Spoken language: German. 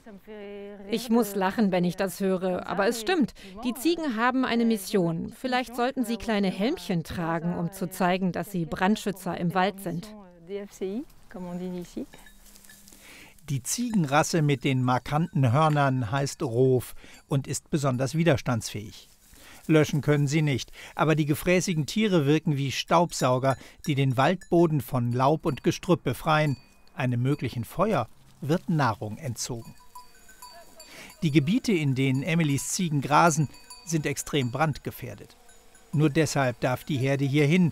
Ich muss lachen, wenn ich das höre, aber es stimmt. Die Ziegen haben eine Mission. Vielleicht sollten sie kleine Helmchen tragen, um zu zeigen, dass sie Brandschützer im Wald sind. Die Ziegenrasse mit den markanten Hörnern heißt Rof und ist besonders widerstandsfähig. Löschen können sie nicht, aber die gefräßigen Tiere wirken wie Staubsauger, die den Waldboden von Laub und Gestrüpp befreien. Einem möglichen Feuer wird Nahrung entzogen. Die Gebiete, in denen Emilys Ziegen grasen, sind extrem brandgefährdet. Nur deshalb darf die Herde hier hin,